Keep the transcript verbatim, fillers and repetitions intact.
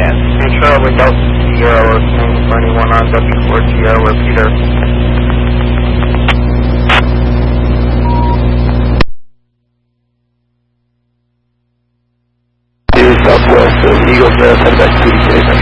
Control with Delta Sierra, listening for anyone on W four Sierra, Peter. Southwest of Eagles Nest, head back to P D K.